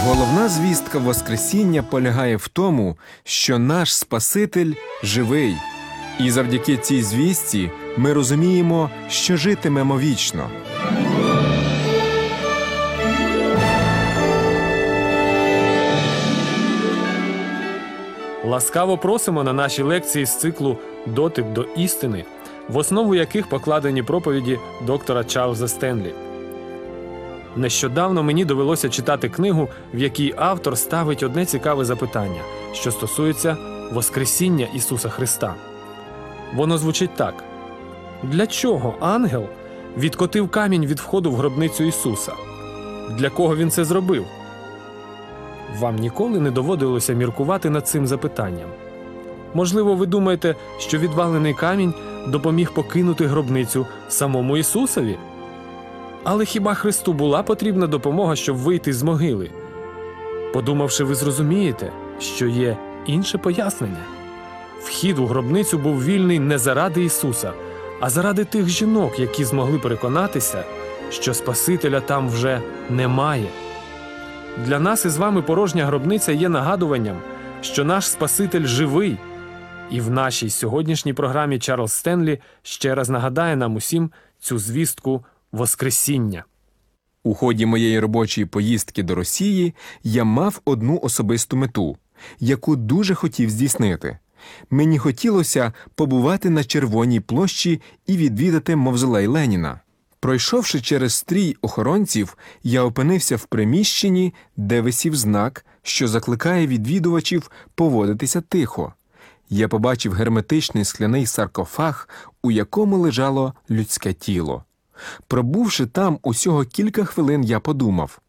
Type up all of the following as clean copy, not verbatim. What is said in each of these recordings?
Головна звістка Воскресіння полягає в тому, що наш Спаситель живий. І завдяки цій звістці ми розуміємо, що житимемо вічно. Ласкаво просимо на наші лекції з циклу «Дотик до істини», в основу яких покладені проповіді доктора Чарльза Стенлі. Нещодавно мені довелося читати книгу, в якій автор ставить одне цікаве запитання, що стосується Воскресіння Ісуса Христа. Воно звучить так. Для чого ангел відкотив камінь від входу в гробницю Ісуса? Для кого він це зробив? Вам ніколи не доводилося міркувати над цим запитанням? Можливо, ви думаєте, що відвалений камінь допоміг покинути гробницю самому Ісусові? Але хіба Христу була потрібна допомога, щоб вийти з могили? Подумавши, ви зрозумієте, що є інше пояснення. Вхід у гробницю був вільний не заради Ісуса, а заради тих жінок, які змогли переконатися, що Спасителя там вже немає. Для нас із вами порожня гробниця є нагадуванням, що наш Спаситель живий. І в нашій сьогоднішній програмі Чарльз Стенлі ще раз нагадає нам усім цю звістку Воскресіння. У ході моєї робочої поїздки до Росії я мав одну особисту мету, яку дуже хотів здійснити. Мені хотілося побувати на Червоній площі і відвідати мавзолей Леніна. Пройшовши через стрій охоронців, я опинився в приміщенні, де висів знак, що закликає відвідувачів поводитися тихо. Я побачив герметичний скляний саркофаг, у якому лежало людське тіло. Пробувши там усього кілька хвилин, я подумав: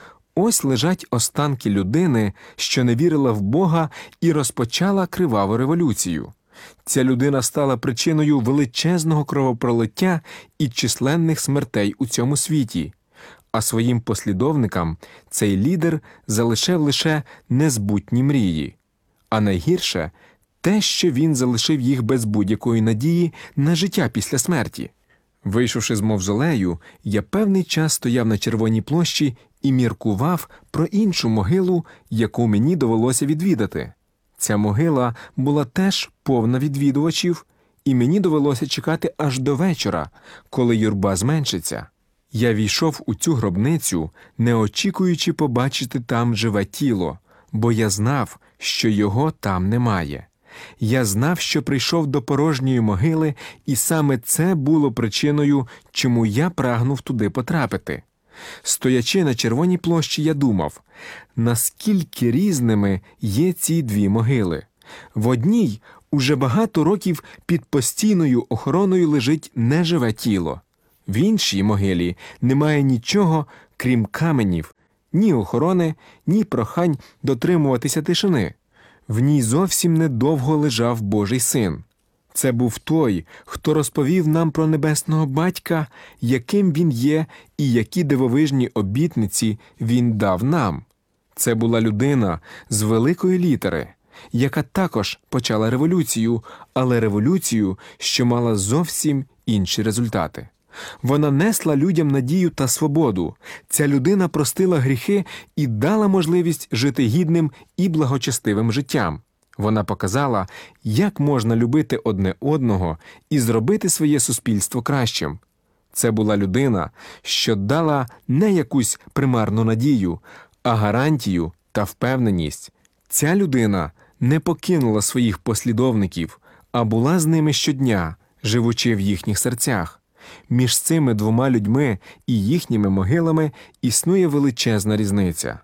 ось лежать останки людини, що не вірила в Бога і розпочала криваву революцію. Ця людина стала причиною величезного кровопролиття і численних смертей у цьому світі. А своїм послідовникам цей лідер залишив лише незбутні мрії. А найгірше – те, що він залишив їх без будь-якої надії на життя після смерті. Вийшовши з мавзолею, я певний час стояв на Червоній площі і міркував про іншу могилу, яку мені довелося відвідати. Ця могила була теж повна відвідувачів, і мені довелося чекати аж до вечора, коли юрба зменшиться. Я війшов у цю гробницю, не очікуючи побачити там живе тіло, бо я знав, що його там немає. Я знав, що прийшов до порожньої могили, і саме це було причиною, чому я прагнув туди потрапити. Стоячи на Червоній площі, я думав, наскільки різними є ці дві могили. В одній уже багато років під постійною охороною лежить неживе тіло. В іншій могилі немає нічого, крім каменів, ні охорони, ні прохань дотримуватися тишини. В ній зовсім недовго лежав Божий Син. Це був той, хто розповів нам про Небесного Батька, яким Він є і які дивовижні обітниці Він дав нам. Це була людина з великої літери, яка також почала революцію, але революцію, що мала зовсім інші результати. Вона несла людям надію та свободу. Ця людина простила гріхи і дала можливість жити гідним і благочестивим життям. Вона показала, як можна любити одне одного і зробити своє суспільство кращим. Це була людина, що дала не якусь примарну надію, а гарантію та впевненість. Ця людина не покинула своїх послідовників, а була з ними щодня, живучи в їхніх серцях. Між цими двома людьми і їхніми могилами існує величезна різниця.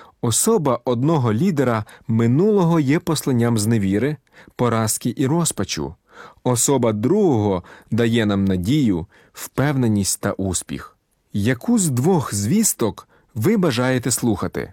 Особа одного лідера минулого є посланням зневіри, поразки і розпачу. Особа другого дає нам надію, впевненість та успіх. Яку з двох звісток ви бажаєте слухати?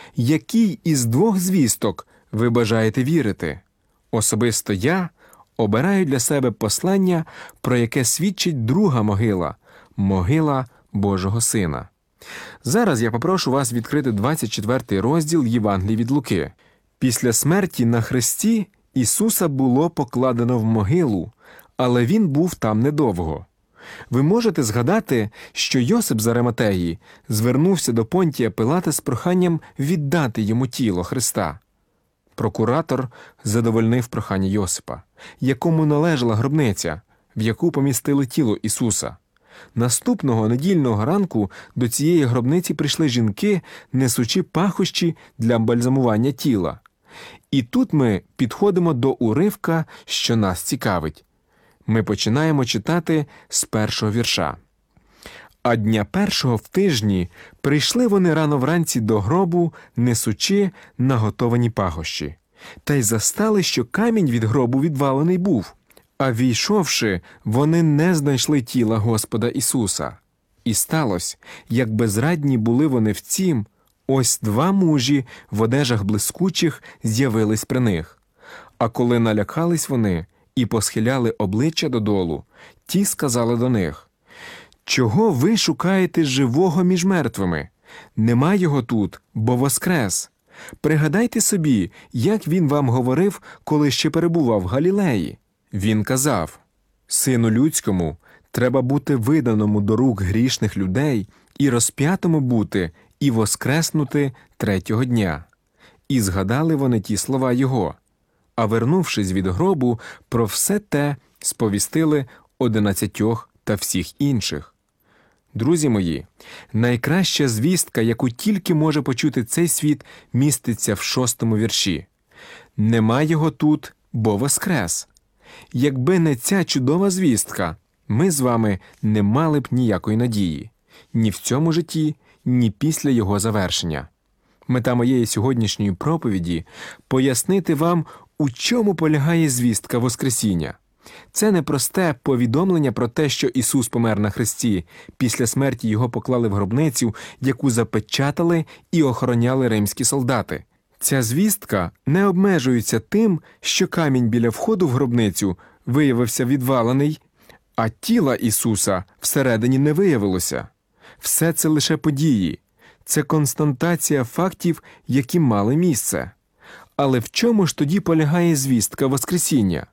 Якій із двох звісток ви бажаєте вірити? Особисто я обираю для себе послання, про яке свідчить друга могила – могила Божого Сина. Зараз я попрошу вас відкрити 24 розділ Євангелії від Луки. Після смерті на хресті Ісуса було покладено в могилу, але Він був там недовго. Ви можете згадати, що Йосип з Ариматеї звернувся до Понтія Пилата з проханням віддати йому тіло Христа. Прокуратор задовольнив прохання Йосипа, якому належала гробниця, в яку помістили тіло Ісуса. Наступного недільного ранку до цієї гробниці прийшли жінки, несучи пахощі для бальзамування тіла. І тут ми підходимо до уривка, що нас цікавить. Ми починаємо читати з 1-го вірша. «А дня першого в тижні прийшли вони рано вранці до гробу, несучи наготовані пахощі. Та й застали, що камінь від гробу відвалений був. А війшовши, вони не знайшли тіла Господа Ісуса. І сталося, як безрадні були вони в цім, ось два мужі в одежах блискучих з'явились при них. А коли налякались вони і посхиляли обличчя додолу, ті сказали до них: «Чого ви шукаєте живого між мертвими? Нема його тут, бо воскрес. Пригадайте собі, як він вам говорив, коли ще перебував в Галілеї. Він казав: Сину людському, треба бути виданому до рук грішних людей і розп'ятому бути, і воскреснути третього дня». І згадали вони ті слова його. А вернувшись від гробу, про все те сповістили 11 та всіх інших. Друзі мої, найкраща звістка, яку тільки може почути цей світ, міститься в 6-му вірші. «Нема його тут, бо воскрес». Якби не ця чудова звістка, ми з вами не мали б ніякої надії. Ні в цьому житті, ні після його завершення. Мета моєї сьогоднішньої проповіді – пояснити вам, у чому полягає звістка Воскресіння. Це не просте повідомлення про те, що Ісус помер на хресті, після смерті Його поклали в гробницю, яку запечатали і охороняли римські солдати. Ця звістка не обмежується тим, що камінь біля входу в гробницю виявився відвалений, а тіла Ісуса всередині не виявилося. Все це лише події. Це констатація фактів, які мали місце. Але в чому ж тоді полягає звістка Воскресіння?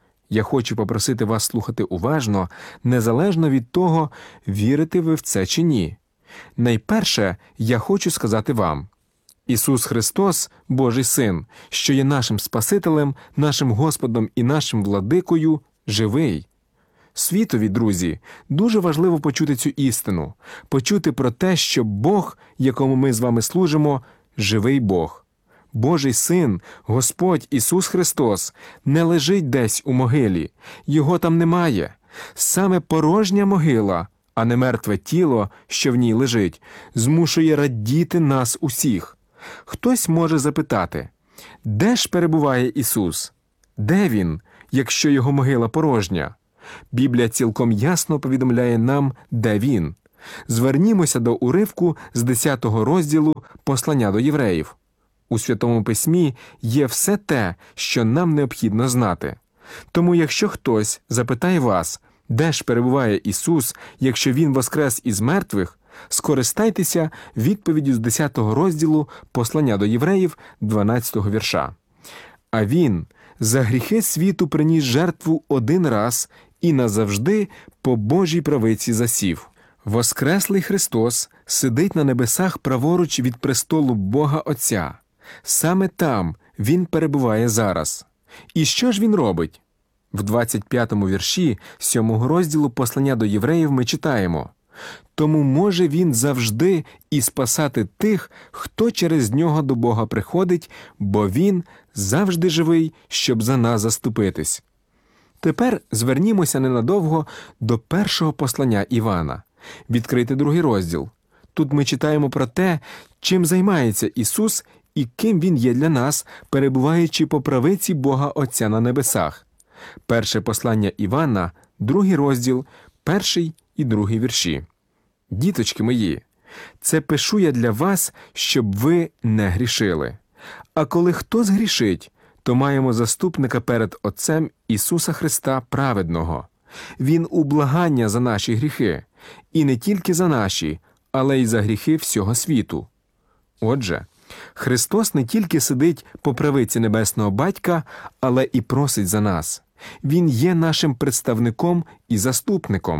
Я хочу попросити вас слухати уважно, незалежно від того, вірите ви в це чи ні. Найперше, я хочу сказати вам: Ісус Христос, Божий Син, що є нашим Спасителем, нашим Господом і нашим Владикою, живий. Світові, друзі, дуже важливо почути цю істину, почути про те, що Бог, якому ми з вами служимо, живий Бог. Божий Син, Господь Ісус Христос, не лежить десь у могилі. Його там немає. Саме порожня могила, а не мертве тіло, що в ній лежить, змушує радіти нас усіх. Хтось може запитати: де ж перебуває Ісус? Де Він, якщо Його могила порожня? Біблія цілком ясно повідомляє нам, де Він. Звернімося до уривку з 10-го розділу Послання до євреїв. У Святому Письмі є все те, що нам необхідно знати. Тому якщо хтось запитає вас, де ж перебуває Ісус, якщо Він воскрес із мертвих, скористайтеся відповіддю з 10-го розділу Послання до євреїв, 12-го вірша. «А Він за гріхи світу приніс жертву один раз і назавжди по Божій правиці засів». Воскреслий Христос сидить на небесах праворуч від престолу Бога Отця. Саме там Він перебуває зараз. І що ж Він робить? В 25-му вірші 7-го розділу Послання до євреїв ми читаємо: «Тому може Він завжди і спасати тих, хто через Нього до Бога приходить, бо Він завжди живий, щоб за нас заступитись». Тепер звернімося ненадовго до першого послання Івана. Відкрийте 2-й розділ. Тут ми читаємо про те, чим займається Ісус і ким Він є для нас, перебуваючи по правиці Бога Отця на небесах. Перше послання Івана, 2-й розділ, 1-й і 2-й вірші. Діточки мої, це пишу я для вас, щоб ви не грішили. А коли хто згрішить, то маємо заступника перед Отцем Ісуса Христа праведного. Він у благання за наші гріхи, і не тільки за наші, але й за гріхи всього світу. Отже, Христос не тільки сидить по правиці Небесного Батька, але і просить за нас. Він є нашим представником і заступником.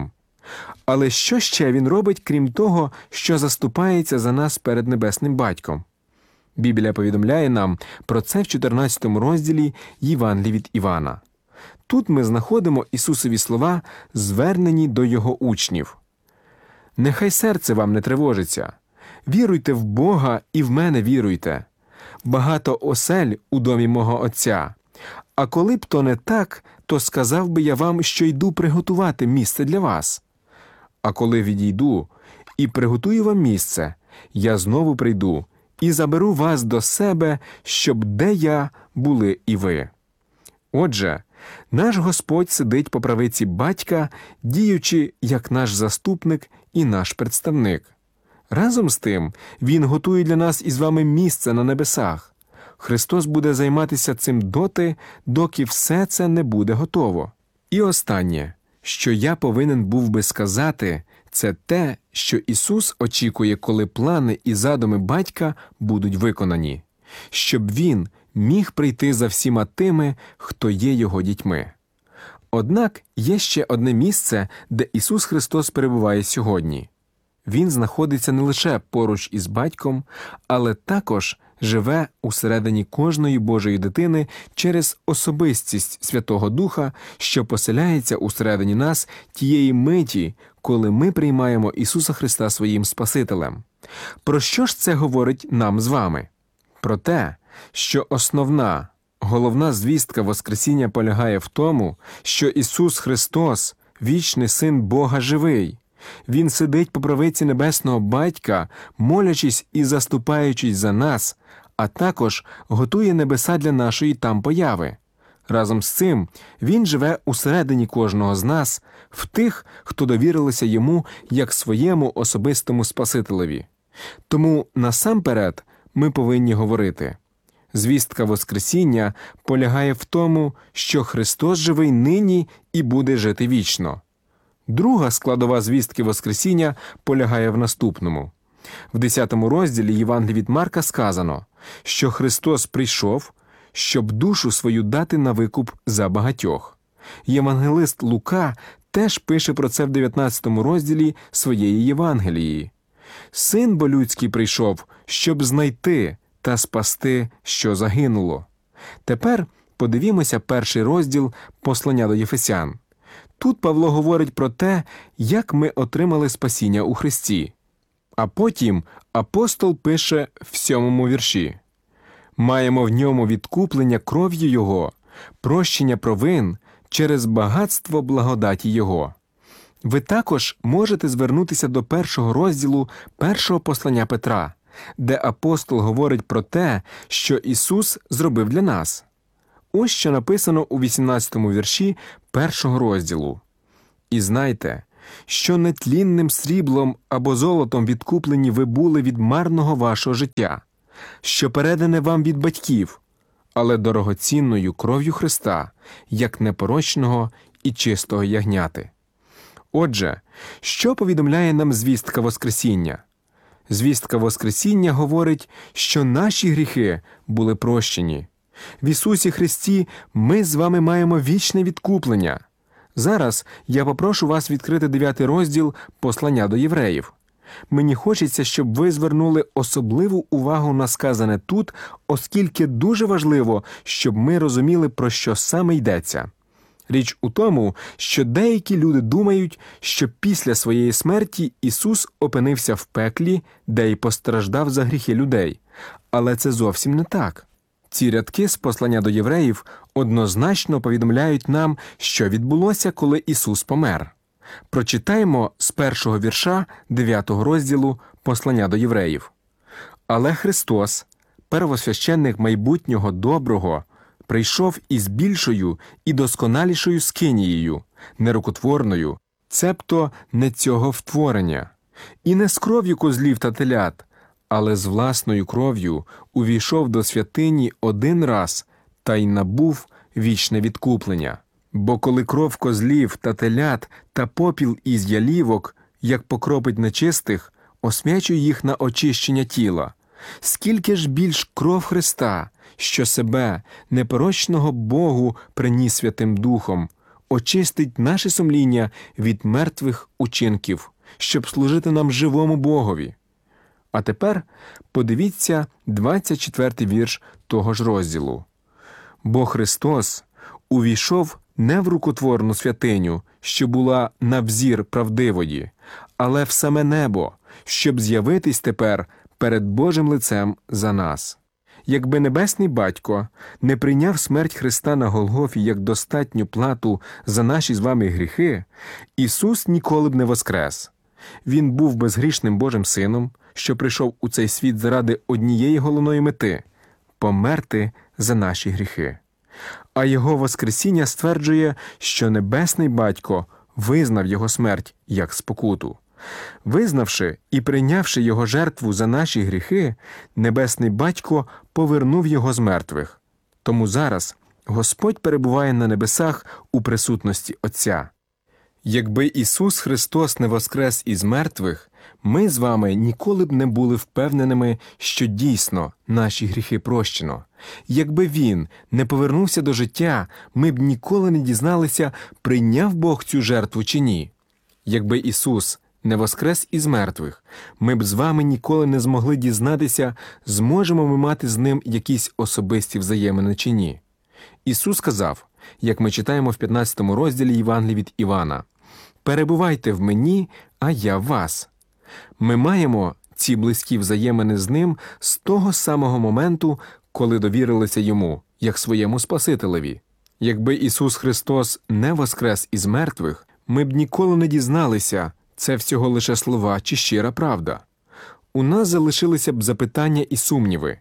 Але що ще Він робить, крім того, що заступається за нас перед Небесним Батьком? Біблія повідомляє нам про це в 14 розділі Євангелії від Івана. Тут ми знаходимо Ісусові слова, звернені до Його учнів. «Нехай серце вам не тривожиться. Віруйте в Бога і в мене віруйте. Багато осель у домі мого Отця. А коли б то не так, то сказав би я вам, що йду приготувати місце для вас. А коли відійду і приготую вам місце, я знову прийду і заберу вас до себе, щоб де я були і ви». Отже, наш Господь сидить по правиці Батька, діючи як наш заступник і наш представник. Разом з тим, Він готує для нас із вами місце на небесах. Христос буде займатися цим доти, доки все це не буде готово. І останнє, що я повинен був би сказати, це те, що Ісус очікує, коли плани і задуми Батька будуть виконані, щоб Він міг прийти за всіма тими, хто є Його дітьми. Однак є ще одне місце, де Ісус Христос перебуває сьогодні. Він знаходиться не лише поруч із Батьком, але також живе усередині кожної Божої дитини через особистість Святого Духа, що поселяється усередині нас тієї миті, коли ми приймаємо Ісуса Христа своїм Спасителем. Про що ж це говорить нам з вами? Про те, що головна звістка Воскресіння полягає в тому, що Ісус Христос – вічний Син Бога живий. Він сидить по правиці Небесного Батька, молячись і заступаючись за нас, а також готує небеса для нашої там появи. Разом з цим Він живе усередині кожного з нас, в тих, хто довірилися Йому як своєму особистому Спасителеві. Тому насамперед ми повинні говорити: звістка Воскресіння полягає в тому, що Христос живий нині і буде жити вічно. Друга складова звістки Воскресіння полягає в наступному. В 10 розділі Євангелії від Марка сказано, що Христос прийшов, щоб душу свою дати на викуп за багатьох. Євангелист Лука теж пише про це в 19 розділі своєї Євангелії. «Син бо людський прийшов, щоб знайти та спасти, що загинуло». Тепер подивімося перший розділ послання до Єфесян. Тут Павло говорить про те, як ми отримали спасіння у Христі. А потім апостол пише в 7 вірші: «Маємо в ньому відкуплення кров'ю Його, прощення провин через багатство благодаті Його». Ви також можете звернутися до першого розділу першого послання Петра, де апостол говорить про те, що Ісус зробив для нас. Ось що написано у 18 вірші першого розділу. «І знайте, що нетлінним сріблом або золотом відкуплені ви були від марного вашого життя, що передане вам від батьків, але дорогоцінною кров'ю Христа, як непорочного і чистого ягняти». Отже, що повідомляє нам звістка Воскресіння? Звістка Воскресіння говорить, що наші гріхи були прощені. В Ісусі Христі ми з вами маємо вічне відкуплення. Зараз я попрошу вас відкрити 9 розділ послання до євреїв. Мені хочеться, щоб ви звернули особливу увагу на сказане тут, оскільки дуже важливо, щоб ми розуміли, про що саме йдеться. Річ у тому, що деякі люди думають, що після своєї смерті Ісус опинився в пеклі, де й постраждав за гріхи людей. Але це зовсім не так. Ці рядки з послання до євреїв однозначно повідомляють нам, що відбулося, коли Ісус помер. Прочитаємо з першого вірша 9 розділу послання до євреїв. «Але Христос, первосвященник майбутнього доброго, прийшов із більшою і досконалішою скинією, нерукотворною, цебто не цього втворення, і не з кров'ю козлів та телят, але з власною кров'ю увійшов до святині один раз та й набув вічне відкуплення. Бо коли кров козлів та телят та попіл із ялівок, як покропить нечистих, осмячує їх на очищення тіла, скільки ж більш кров Христа, що себе, непорочного Богу, приніс Святим Духом, очистить наше сумління від мертвих учинків, щоб служити нам живому Богові. А тепер подивіться 24-й вірш того ж розділу. «Бо Христос увійшов не в рукотворну святиню, що була на взір правдивої, але в саме небо, щоб з'явитись тепер перед Божим лицем за нас». Якби Небесний Батько не прийняв смерть Христа на Голгофі як достатню плату за наші з вами гріхи, Ісус ніколи б не воскрес. Він був безгрішним Божим Сином, що прийшов у цей світ заради однієї головної мети – померти за наші гріхи. А Його воскресіння стверджує, що Небесний Батько визнав Його смерть як спокуту. Визнавши і прийнявши Його жертву за наші гріхи, Небесний Батько повернув Його з мертвих. Тому зараз Господь перебуває на небесах у присутності Отця. Якби Ісус Христос не воскрес із мертвих, ми з вами ніколи б не були впевненими, що дійсно наші гріхи прощено. Якби Він не повернувся до життя, ми б ніколи не дізналися, прийняв Бог цю жертву чи ні. Якби Ісус не воскрес із мертвих, ми б з вами ніколи не змогли дізнатися, зможемо ми мати з Ним якісь особисті взаємини чи ні. Ісус сказав, як ми читаємо в 15 розділі Євангелія від Івана, «Перебувайте в мені, а я в вас». Ми маємо ці близькі взаємини з Ним з того самого моменту, коли довірилися Йому, як своєму Спасителеві. Якби Ісус Христос не воскрес із мертвих, ми б ніколи не дізналися, це всього лише слова чи щира правда. У нас залишилися б запитання і сумніви.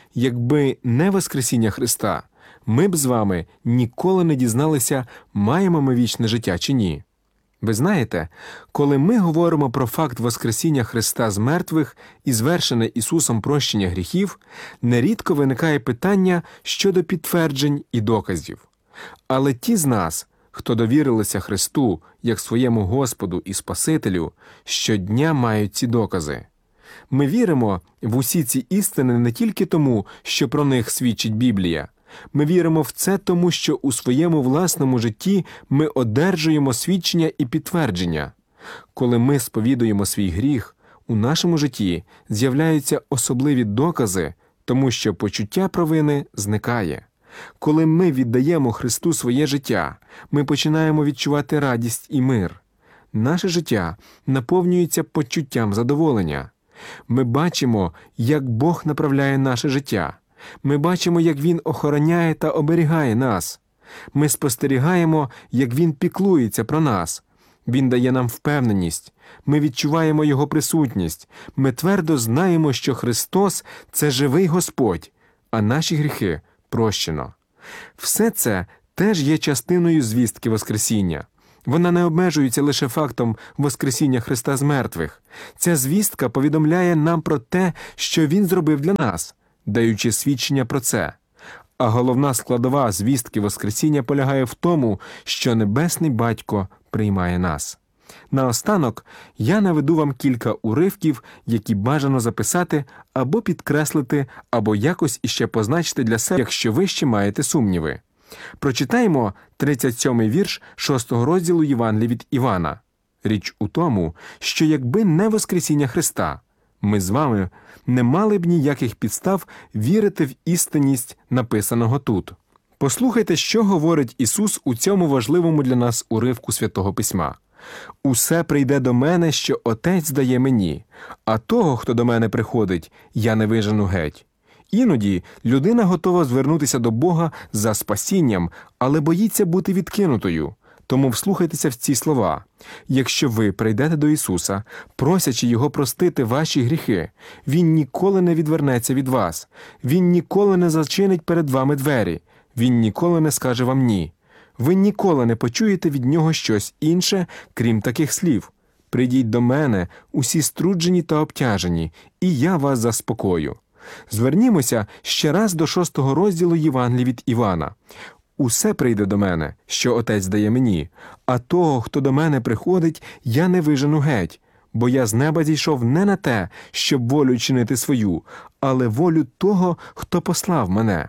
Якби не воскресіння Христа, ми б з вами ніколи не дізналися, маємо ми вічне життя чи ні. Ви знаєте, коли ми говоримо про факт воскресіння Христа з мертвих і звершене Ісусом прощення гріхів, нерідко виникає питання щодо підтверджень і доказів. Але ті з нас, хто довірилися Христу як своєму Господу і Спасителю, щодня мають ці докази. Ми віримо в усі ці істини не тільки тому, що про них свідчить Біблія. Ми віримо в це тому, що у своєму власному житті ми одержуємо свідчення і підтвердження. Коли ми сповідуємо свій гріх, у нашому житті з'являються особливі докази, тому що почуття провини зникає. Коли ми віддаємо Христу своє життя, ми починаємо відчувати радість і мир. Наше життя наповнюється почуттям задоволення. Ми бачимо, як Бог направляє наше життя. Ми бачимо, як Він охороняє та оберігає нас. Ми спостерігаємо, як Він піклується про нас. Він дає нам впевненість. Ми відчуваємо Його присутність. Ми твердо знаємо, що Христос – це живий Господь, а наші гріхи прощено. Все це теж є частиною звістки Воскресіння. Вона не обмежується лише фактом Воскресіння Христа з мертвих. Ця звістка повідомляє нам про те, що Він зробив для нас, даючи свідчення про це. А головна складова звістки Воскресіння полягає в тому, що Небесний Батько приймає нас. Наостанок я наведу вам кілька уривків, які бажано записати або підкреслити, або якось іще позначити для себе, якщо ви ще маєте сумніви. Прочитаємо 37-й вірш 6-го розділу Євангелія від Івана. Річ у тому, що якби не Воскресіння Христа, ми з вами не мали б ніяких підстав вірити в істинність написаного тут. Послухайте, що говорить Ісус у цьому важливому для нас уривку Святого Письма. «Усе прийде до мене, що Отець дає мені, а того, хто до мене приходить, я не вижену геть». Іноді людина готова звернутися до Бога за спасінням, але боїться бути відкинутою. Тому вслухайтеся в ці слова. Якщо ви прийдете до Ісуса, просячи Його простити ваші гріхи, Він ніколи не відвернеться від вас. Він ніколи не зачинить перед вами двері. Він ніколи не скаже вам «ні». Ви ніколи не почуєте від Нього щось інше, крім таких слів. «Прийдіть до мене, усі струджені та обтяжені, і я вас заспокою». Звернімося ще раз до 6-го розділу Євангелія від Івана. «Усе прийде до мене, що Отець дає мені, а того, хто до мене приходить, я не вижену геть, бо я з неба зійшов не на те, щоб волю чинити свою, але волю того, хто послав мене».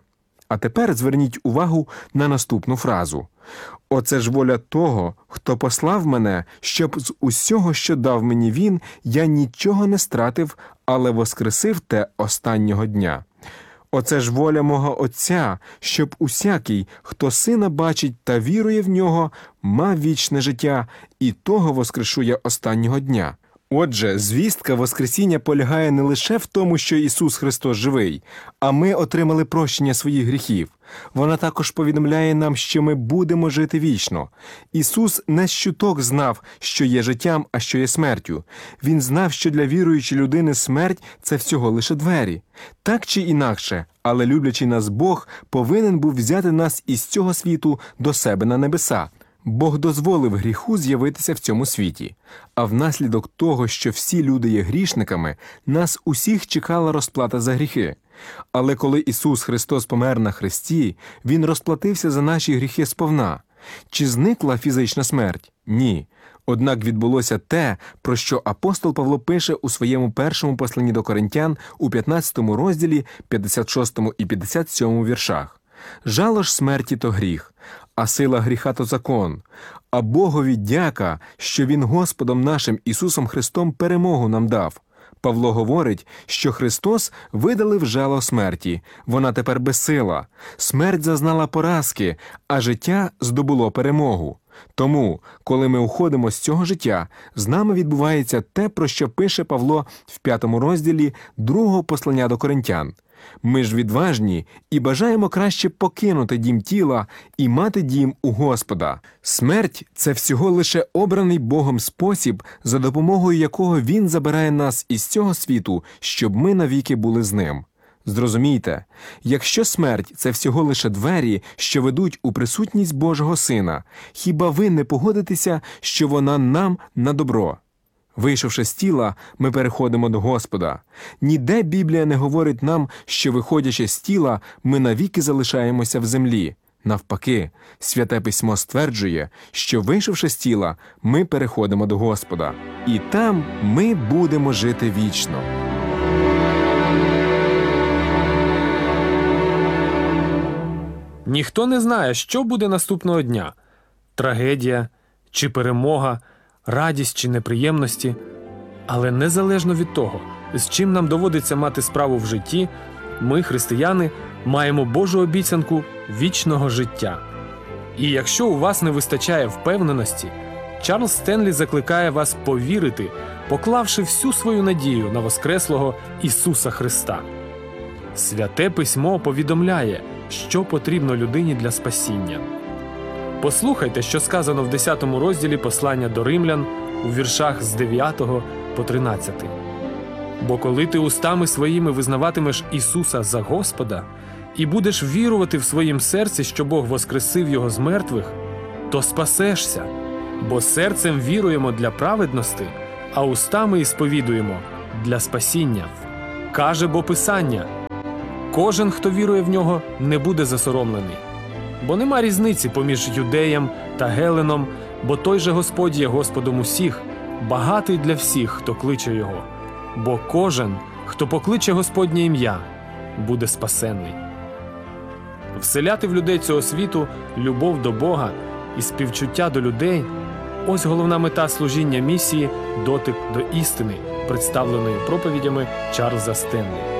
А тепер зверніть увагу на наступну фразу. «Оце ж воля того, хто послав мене, щоб з усього, що дав мені він, я нічого не стратив, але воскресив те останнього дня. Оце ж воля мого Отця, щоб усякий, хто Сина бачить та вірує в Нього, мав вічне життя, і того воскрешу я останнього дня». Отже, звістка Воскресіння полягає не лише в тому, що Ісус Христос живий, а ми отримали прощення своїх гріхів. Вона також повідомляє нам, що ми будемо жити вічно. Ісус не з чуток знав, що є життям, а що є смертю. Він знав, що для віруючої людини смерть – це всього лише двері. Так чи інакше, але люблячий нас Бог повинен був взяти нас із цього світу до себе на небеса. Бог дозволив гріху з'явитися в цьому світі, а внаслідок того, що всі люди є грішниками, нас усіх чекала розплата за гріхи. Але коли Ісус Христос помер на хресті, Він розплатився за наші гріхи сповна. Чи зникла фізична смерть? Ні. Однак відбулося те, про що апостол Павло пише у своєму першому посланні до Коринтян у 15 розділі, 56 і 57 віршах. «Жало ж смерті – то гріх, а сила гріха – то закон. А Богові дяка, що Він Господом нашим Ісусом Христом перемогу нам дав». Павло говорить, що Христос видалив жало смерті, вона тепер безсила. Смерть зазнала поразки, а життя здобуло перемогу. Тому, коли ми уходимо з цього життя, з нами відбувається те, про що пише Павло в 5 розділі 2 послання до Коринтян. Ми ж відважні і бажаємо краще покинути дім тіла і мати дім у Господа. Смерть – це всього лише обраний Богом спосіб, за допомогою якого Він забирає нас із цього світу, щоб ми навіки були з Ним. Зрозумійте, якщо смерть – це всього лише двері, що ведуть у присутність Божого Сина, хіба ви не погодитеся, що вона нам на добро? Вийшовши з тіла, ми переходимо до Господа. Ніде Біблія не говорить нам, що, виходячи з тіла, ми навіки залишаємося в землі. Навпаки, Святе Письмо стверджує, що, вийшовши з тіла, ми переходимо до Господа. І там ми будемо жити вічно. Ніхто не знає, що буде наступного дня – трагедія чи перемога, радість чи неприємності. Але незалежно від того, з чим нам доводиться мати справу в житті, ми, християни, маємо Божу обіцянку вічного життя. І якщо у вас не вистачає впевненості, Чарльз Стенлі закликає вас повірити, поклавши всю свою надію на воскреслого Ісуса Христа. Святе Письмо повідомляє, що потрібно людині для спасіння. Послухайте, що сказано в 10 розділі послання до римлян у віршах з 9 по 13. «Бо коли ти устами своїми визнаватимеш Ісуса за Господа і будеш вірувати в своїм серці, що Бог воскресив Його з мертвих, то спасешся, бо серцем віруємо для праведності, а устами ісповідуємо для спасіння. Каже бо Писання, кожен, хто вірує в Нього, не буде засоромлений. Бо нема різниці поміж юдеєм та геленом, бо той же Господь є Господом усіх, багатий для всіх, хто кличе Його. Бо кожен, хто покличе Господнє ім'я, буде спасенний». Вселяти в людей цього світу любов до Бога і співчуття до людей – ось головна мета служіння місії «Дотик до істини», представленої проповідями Чарльза Стенлі.